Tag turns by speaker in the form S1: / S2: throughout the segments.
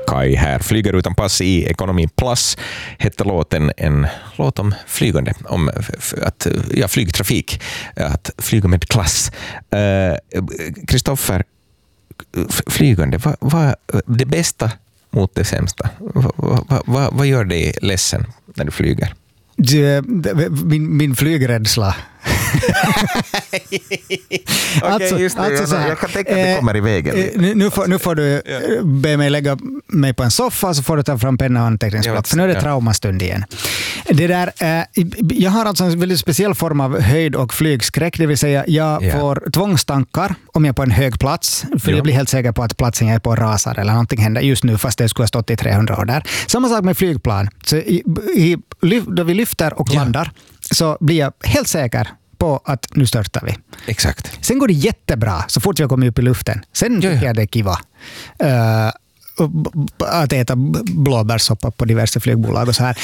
S1: Kai här. Flyger utan pass i Economy Plus hette låten, en låt om flygande, om att flygtrafik, att flyga med klass. Kristoffer, flygande, vad det bästa mot det sämsta? Vad gör dig ledsen när du flyger?
S2: Min flygrädsla.
S1: Okej, just det. Jag kan tänka att det kommer i vägen.
S2: Nu får du be mig lägga mig på en soffa, så får du ta fram penna och anteckningsblock, för nu är det traumastund igen. Det där, jag har alltså en väldigt speciell form av höjd- och flygskräck, det vill säga jag får tvångstankar om jag är på en hög plats, för jag blir helt säker på att platsen jag är på rasar eller någonting händer just nu, fast det skulle ha stått i 300 år där. Samma sak med flygplan. Så då vi lyfter och landar så blir jag helt säker på att nu störtar vi.
S1: Exakt.
S2: Sen går det jättebra så fort jag kommer upp i luften. Sen tycker jag det är kiva att äta blåbärssoppa på diverse flygbolag och så här.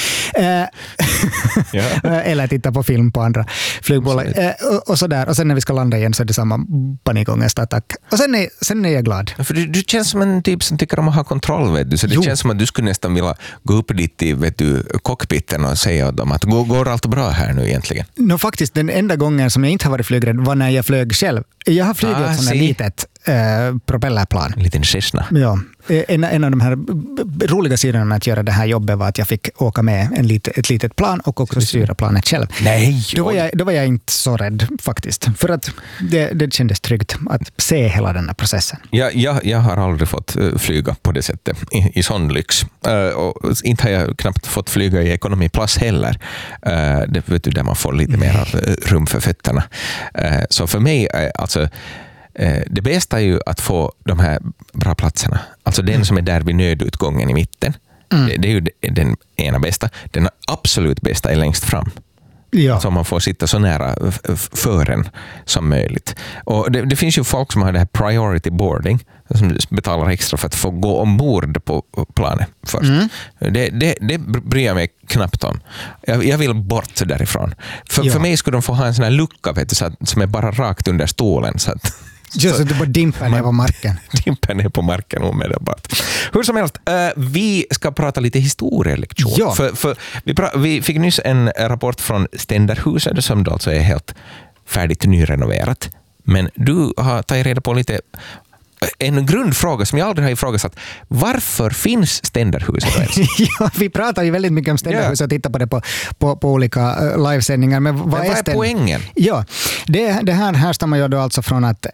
S2: Eller titta på film på andra flygbolag. Och så där. Och sen när vi ska landa igen så är det samma panikångestattack. Och sen är jag glad.
S1: För du känns som en typ som tycker om att ha kontroll, vet du. Så det känns som att du skulle nästan vilja gå upp dit i cockpiten och säga åt dem att går allt bra här nu egentligen?
S2: Faktiskt, den enda gången som jag inte har varit flygrädd var när jag flög själv. Jag har flugit ett sånt här litet propellerplan.
S1: En liten Cessna.
S2: Ja. En av de här roliga sidorna med att göra det här jobbet var att jag fick åka med ett litet plan och också styra planet själv.
S1: Nej!
S2: Då var jag inte så rädd faktiskt. För att det kändes tryggt att se hela den här processen.
S1: Jag har aldrig fått flyga på det sättet i sån lyx. Och inte har jag knappt fått flyga i Economy Plus heller. Det vet du, där man får lite mer rum för fötterna. Så för mig, alltså det bästa är ju att få de här bra platserna. Alltså den som är där vid nödutgången i mitten. Det är ju den ena bästa. Den absolut bästa är längst fram. Ja. Så man får sitta så nära fören som möjligt. Och det finns ju folk som har det här priority boarding, som betalar extra för att få gå ombord på planet först. Det bryr jag mig knappt om. Jag vill bort därifrån. För mig skulle de få ha en sån här lucka, vet du, som är bara rakt under stolen, så att
S2: just att du bara dimper ner på marken.
S1: Dimper ner på marken omedelbart. Hur som helst, vi ska prata lite historielektion.
S2: Ja.
S1: För vi fick nyss en rapport från Ständerhuset som då alltså är helt färdigt nyrenoverat. Men du har tagit reda på lite en grundfråga som jag aldrig har ifrågasatt. Varför finns Ständerhuset ens?
S2: Ja, vi pratar ju väldigt mycket om Ständerhuset och tittar på det på olika livesändningar. Men vad är
S1: poängen?
S2: Ja, det här härstammar ju då alltså från att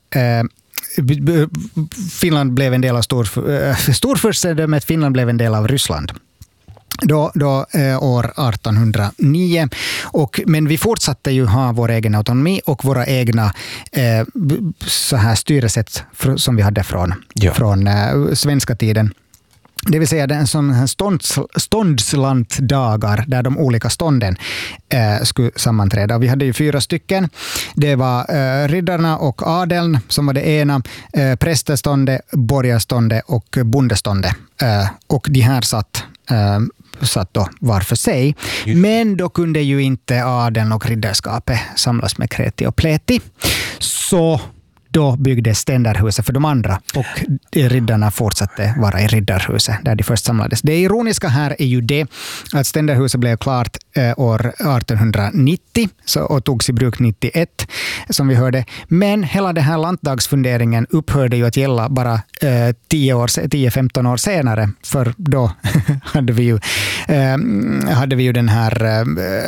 S2: Finland blev en del av storfurstendömet, Finland blev en del av Ryssland. Då år 1809. Men vi fortsatte ju ha vår egen autonomi och våra egna så här styrelsesätt som vi hade från svenska tiden. Det vill säga den som ståndslantdagar där de olika stånden skulle sammanträda. Vi hade ju 4 stycken. Det var riddarna och adeln som var det ena, prästeståndet, borgarståndet och bondeståndet. Och de här satt då var för sig. Men då kunde ju inte adeln och riddarskapet samlas med kreti och pleti. Så då byggdes Ständerhuset för de andra och riddarna fortsatte vara i riddarhuset där de först samlades. Det ironiska här är ju det att Ständerhuset blev klart år 1890 och togs i bruk 91 som vi hörde. Men hela den här lantdagsfunderingen upphörde ju att gälla bara 10-15 år senare, för då hade vi ju den här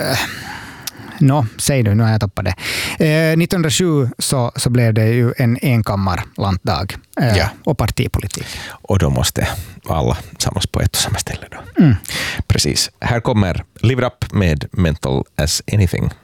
S2: säg nu har jag tappat det. 1907 så blev det ju en enkammarlantdag och partipolitik.
S1: Och då måste alla samlas på ett och samma ställe då. Precis. Här kommer Live It Up med Mental as Anything.